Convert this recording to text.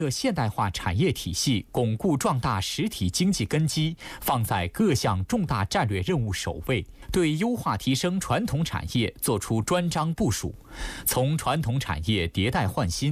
现代化产业体系，巩固壮大实体经济根基，放在各项重大战略任务首位，对优化提升传统产业作出专章部署，从传统产业迭代换新。